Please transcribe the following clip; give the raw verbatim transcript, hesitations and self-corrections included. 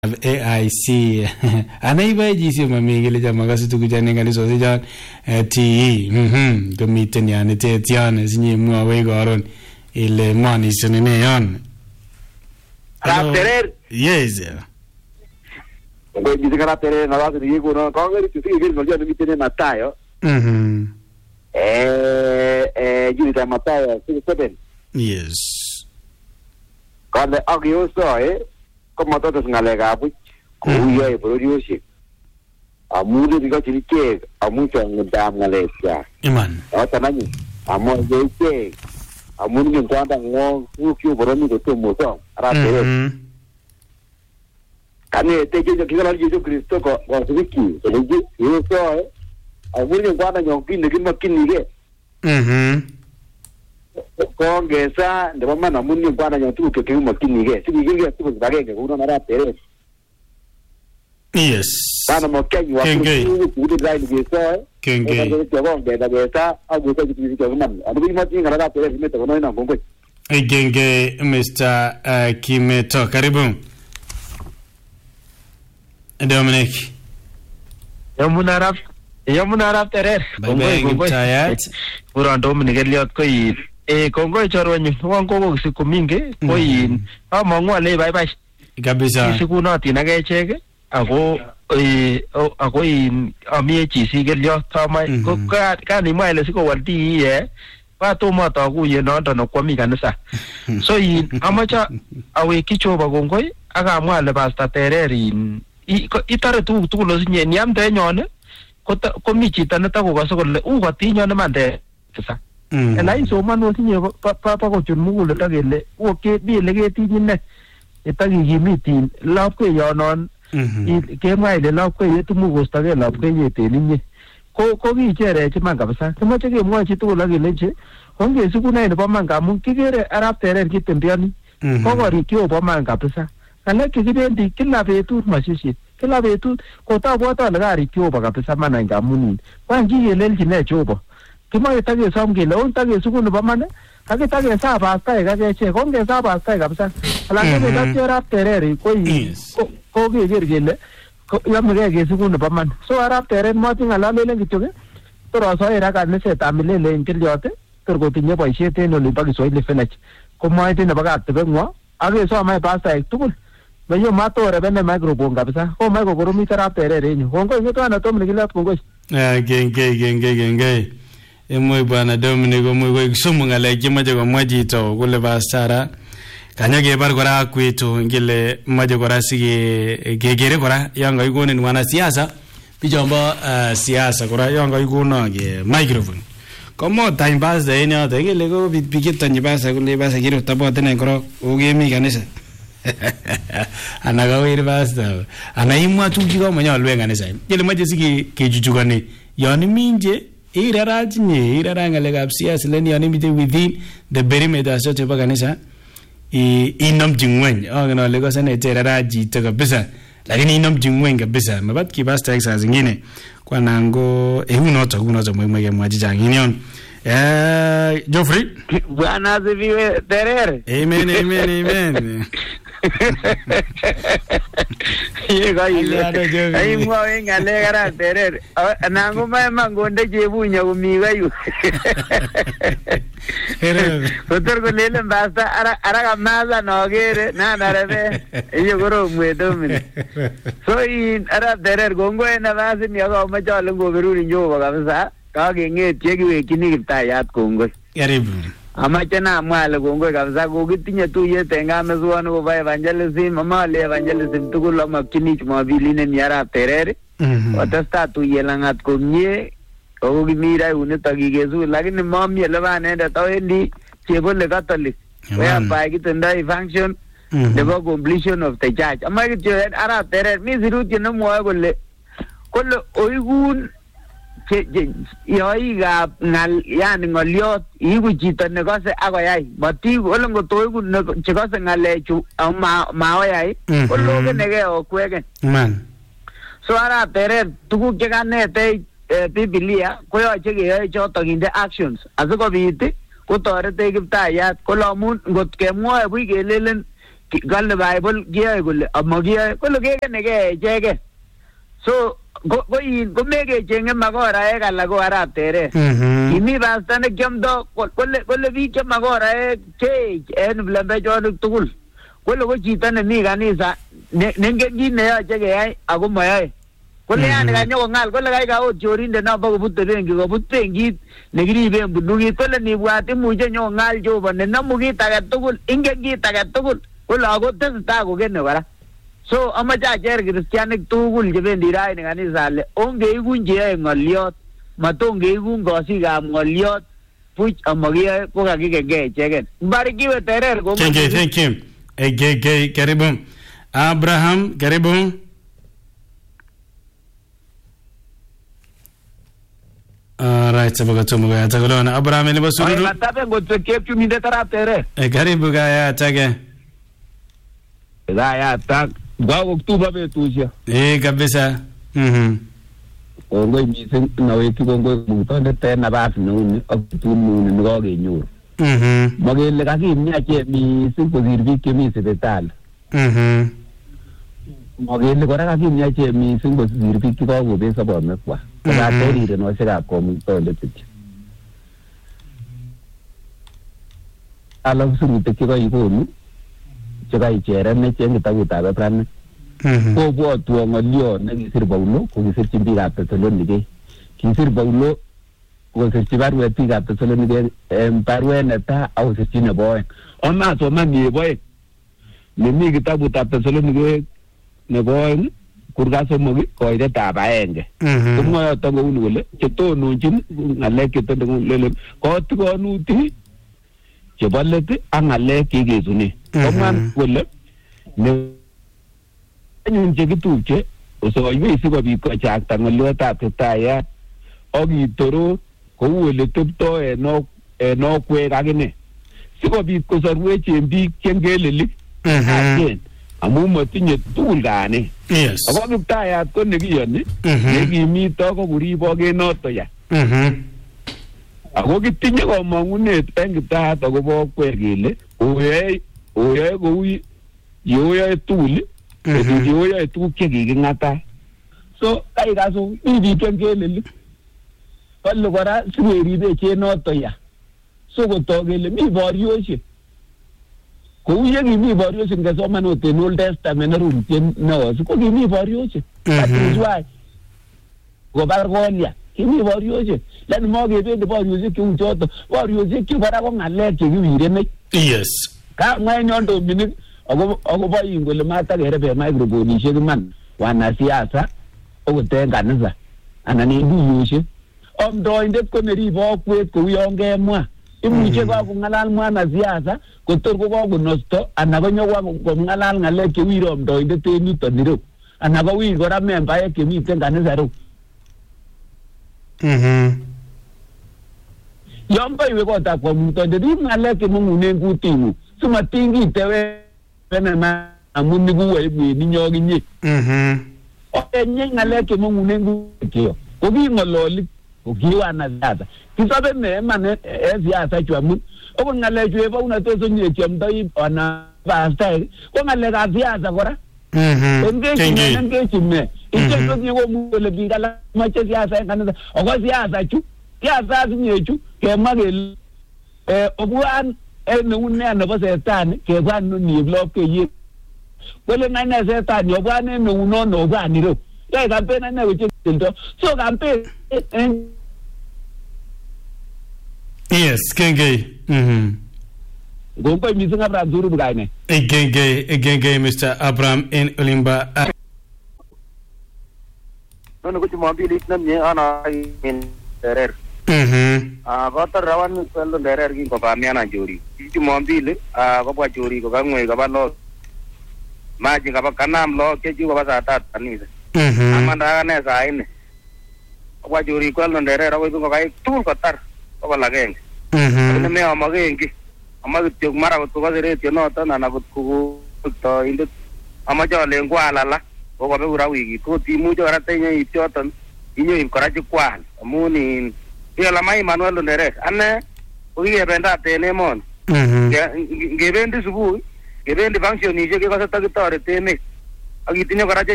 A I C anaiba jisi mamigile jama kasi tukujane ngali sosi jan T E mhm komiten yani tetian sinye mwa wego aron ile mani senene yan Rapterer yes ngo jisi rapterer na watu yego no kongeri tusikie gari ndio ndio mitene Matayo mhm eh eh jini Matayo seven yes kale agyo so eh como todos ngalega buch kuya e produce amule diga chike amucha ngudam ngalesya iman atanani amo yeke amuni ngwanda ngo ukyo boromi to tomoso rapere kane teje kigala Yesu Kristo ko ko siki eleji yeso amuni ngwanda nyongi ngima kinige mhm kongeza ndaba mana muni ngwanda nyontu ke kima kinige siki siku bagenge kuno na rapere yes kana mokenyi wa kuudi drive geso kenge ndio bonge da beta au kwa kitu kitu kama adu ima tinga na rapere zimeta kono ina ngongwe genge Mister uh, Kimeto karibu Dominic Yamuna rap Yamuna rap terer bye bye tayat pura Dominic Elliot ko yi e kongo chorwanyu wango ko siku mingi ko yi amangu ale bye bye kabisa siku na tinage cheke ako eh ako in amie chisi gelyo tama ko ka kani maile siko walti ye pa to mata ku ye no ndo kwa mi kanisa so in amacha awe kichoba gongoi aga mwale pastor tereri itare tu tu lo sinye niamte nyone ko ko mi chita neta ko kaso kole u gati nyone mande kisa ela iso manu sinye pa pa ko chun mugule tagele o ke bi lege ti nyine etagi gimitin lap ko yonon ke mai de lap ko yetu mugo stage lap ko yete ninye ko ko gi chere chima kabisa kama chege mwa chitu la geleche honge siku na ina pamanga mun kigere arab terer kitembiani ko gori kio pamanga kabisa kala kigibendi kila betut mashishi kila betut ko ta bota la gari kio pa kabisa mana ngamuni kwangi yelelji ne chobo kima yetage samgele on tage siku no pamane kage tage sa pasta kage che honge sa pasta kabisa ala ke da arab terer ko ko ge ge gele ya mege ge siku no paman so arab teren mo tinga la lele gitoge to ro so era ka ne se tamile le inkel yote to ko tinye boisiet en oli pagi so ile fenach ko mo ite ne baga tebe ngwa age so mai pasta ek tukul me yo mato re bene mai grupo kabisa ko mai ko goromi arab teren renyo hongo ngeto ana to mne gilat kongo eh genge genge genge e moy bana Dominic ko moy ko sumu ngale kimaje ko moji to kule bastara kanyage bar gora kwetu ngile maje gora sige gegere gora yanga igone ni wana siasa bijomba uh, siasa gora yanga igona ge microphone komo time pass de ina de ngile go bikita ni basa kule basa giro tabo tene goro oge mi kanisa anaga wir basta anaimwa tukigo manya lwenga nesa ngile maje sige kejujugane yani minje irarajne iraranga gap siasa leni yani mite within the perimeter so te kanisa i inom jingwen ogno lego sene terara jito kabisa lakini inom jingwen kabisa mabat ki basta exa zingine kwa nango e uno to uno zo mwemwe mwaji janginion eh Geoffrey bwana ziviwe terer amen amen amen yega ile ai mwa wenga le gara terer nango mai mangonde jebunya kumiga yu Otor ko lele basta ara ara kamaza nogere na narebe iyo goro mwedo mine so in ara terer gongo ena basi ni ago majalo ngo beruri nyoba kabisa ka genge cheki we kini kitayat kongo karibu amache na mwale kongo kabisa ko kitinye tuye tenga mezuano ko ba evangelism mama le evangelism tukul makini chuma biline ni ara terer otasta tuye langat komye ko gimira uneta gigezu lakini mami eleva nenda tawendi chebole catholic where by kitenda function the completion of the church ama kityo ara terer mi siruti no mwa kole kole oigun che yoiga ngal yani ngoliot igu chito ne kose akoyai mati ole ngotoigun che kose ngalechu ma maoyai ologe nege okwege man so ara terer tugu che kanete Biblia koyoche keyoe choto kinde actions asikobit kotorete kiptayat kolomun ngot kemwoe buch kelelen kale Bible kiyoe kole amakiyoe kole kekenege icheken. So go go in go mege chenge makoraek alak ko arap teret. Kimi pastor ne kiamdo kole kole biik che makoraek che en vlembechonik tugul. Kole ko chito ne mi kanisa nengen kit neyoche keyai ako mayoe. Kole yani kanyo kongal kole kai ka ot chorinde no bokobute benki kobut benkit nekiriben bundukit kole nibwat imuche nyo ngal Jehova ne namu kit age tugul ingen kit age tugul kole ako tesetai kokene kora. So amache acher kristianik tugul chebendi raini kanisa le ongeikun cheyoe ng'oliot matongeikun kosikab ng'oliot puch amakiyoe ko kakikenge icheken. Mbarikiwe Terer ko. Thank you, thank you. Ege ge karibu. Abraham karibu. Alright, sabaga tumu gaya tagalona. Abraham ni basuri. Ay matabe ngotwe kepchu minde tarap Terer. E karibu gaya tage. Gaya tag. Gwa Oktoba betusha. Eh kabisa. Mhm. Ongoi mising na wetu kongoi mutonde tena basi nuni akutunu ni kokenyor. Mhm. Magele kakimnyache mising kosir biik chemi sipitali. Mhm. Magele kora kakimnyache mising kosir biik chekakobet sobonwekwa. Kobaterirenosiekab komutonde kityo. Alak sirutik chekaikonu chekaicherene eng kitabutab Ebrania. Kobwotwo ng'oliot nekisir Paulo kokisirchin biikab Tesalonike. Kisir Paulo kokisirchi barwet biikab Tesalonike en barwet netai akosirchi nebo oeng. Omasoman nebo oeng nemi kitabutab Tesalonike nebo oeng kurga somok koitetab aenge. Komwoyoto kouni kole chetononchin ng'alek chetondon kotikonutik chebo let ak ng'alek chekesune. Komwan kole ne anyun chekitupche osoiwei sikobit kochakta ng'oliotab Kiptayat akitoror kou ole teptoi en okwek akine sikobit kosorwech en biik chengelelik achen amu matinye tugul kaane. Yes. Ako Kiptayat ko nekiyoni nekimito ko kuribok en noto ya. Ako kitinye komong'unet en Kiptayat akobo okwek kele oyoe oyoe kou yeoyoe tugul betut yeoyoe tuguk chekiking'ata. So kaikasu mi biik chengelelik kole kora sikeribech en noto ya. So kotok kele mi boryoshek kou ye kimi boryoshek ngesoman ot en Old Testament nerumtien neo ko kimi boryoshek Patrichwai kobar Goliath kimi boryoshek lakini mokebendi boryoshek cheu choto boryoshek chu kora ko ng'alek chekiwiremech. Yes. Kamwa nyon Dominic akobo in kole matakerebe microphonishek iman wanasiasa okot en kanisa anan en tuiyosiek. Amdoindet ko neribe okwet kou yon kemwa. Imuche kakong'alal mwanasiasa kotor ko kakonosto anan konyokwa kong'alal ng'alek chewire amdoindet en yuton ireu anan kowir kora membaek chemiten kanisa reu. Yon kaiwe kotab komutondet ib ng'alek chemong'unen kuting'ung simatingitewe amun nikuwe ibweninyo kinye. Okenye ng'alek chemong'unen kuting'ung ko king'ololi ko kiwanasiasa kisobe neman en siasa chu amun okot ng'alek chu ebounotet onyechiomdoi ana pastaek ko ng'alekab siasa kora. Engechime engechime ichekotinye komuch kole biik alak moche siasa en kanisa ako siasa chu siasa asinye chu kemwa kele obwan en eune nebo setani kebwan nonieb lopkeiyet kole ng'ane setani obwan en eunono obwan ireu yoe kampen ane kochetildo so kampen en Yes, genge. Mhm. Gongoi mising Abraham Zuru bukaine. Genge, genge Mister Abraham in Olimba. Nono ko Jumapili namye ana in Terer. Mhm. Ah gotor rawan kwelo Terer kin ko pamiana jori. Jumapili ah ko bwa jori ko kangwe ko balo. Maji ka kanam lo ke ju ko basata anise. Mhm. Amanda ne sa ine. Ko bwa jori kwelo Terer ko ko kai tur ko tar. Ko balageng. Mhm. Ne me amagengi. Amagityo mara ko ko retyo noto na ko to inde amajo lengwa lala. Ko ko be ura wiki ko timujo ratenya ityoton. Inyo imkoraji kwan. Amuni yela mai Manuel Terer. Ane ko yebenda tene mon. Mhm. Ngebendi subuhi kebendi functionishek kekose takitoreti emet ak itinye kora